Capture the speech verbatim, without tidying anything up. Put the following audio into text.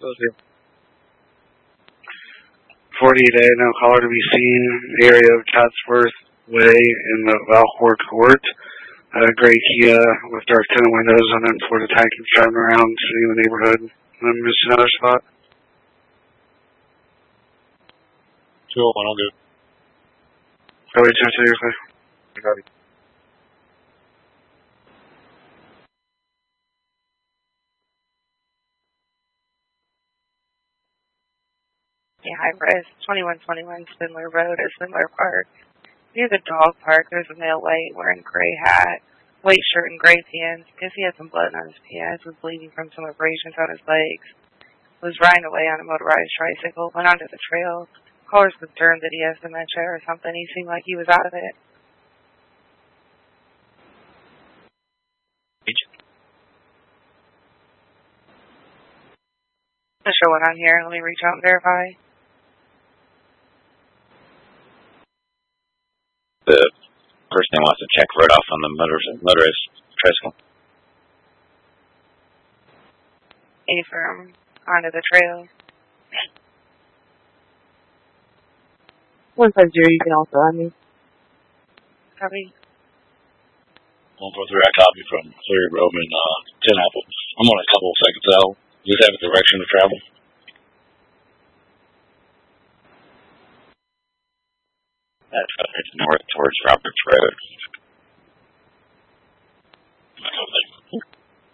Okay. forty-eight A, no caller to be seen. Area of Chatsworth Way in the Valcourt Court. Uh, gray Kia with dark tinted windows on it for the tank and driving around, seeing the neighborhood. Um, just another spot. two oh one, I'll go. Probably two seriously. Got it. Yeah, high res, twenty-one twenty-one Spindler Road at Spindler Park. Near the dog park, there's a male white wearing gray hat, white shirt and gray pants. Guess he had some blood on his pants, was bleeding from some abrasions on his legs. Was riding away on a motorized tricycle, went onto the trail. Caller's concerned that he has dementia or something. He seemed like he was out of it. Not sure what I'm here. Let me reach out and verify. The person wants to check right off on the motor- motorist tricycle. Affirm. Onto the trail. one five zero, you can also add me. Copy. one four three, I copy from Cleary Roman, uh, ten Apple. I'm on a couple of seconds out. Just have a direction to travel. That's uh, north towards Roberts Road. I don't think